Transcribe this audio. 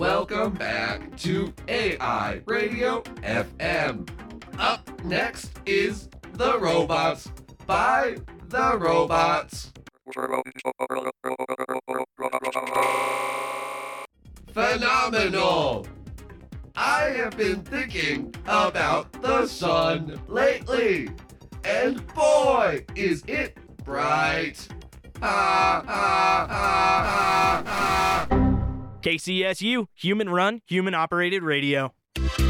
Welcome back to AI Radio FM. Up next is The Robots by The Robots. Phenomenal! I have been thinking about the sun lately, and boy, is it bright! Ha ha ha ha ha! KCSU, human run, human operated radio.